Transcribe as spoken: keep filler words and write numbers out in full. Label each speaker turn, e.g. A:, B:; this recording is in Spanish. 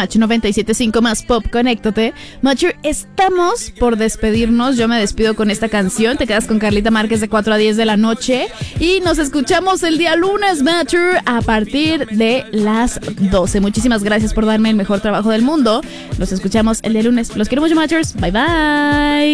A: Match noventa y siete punto cinco más Pop, conéctate. Matcher, estamos por despedirnos. Yo me despido con esta canción. Te quedas con Carlita Márquez de cuatro a diez de la noche. Y nos escuchamos el día lunes, Matcher, a partir de las doce. Muchísimas gracias por darme el mejor trabajo del mundo. Nos escuchamos el día lunes. Los quiero mucho, Matchers. Bye, bye.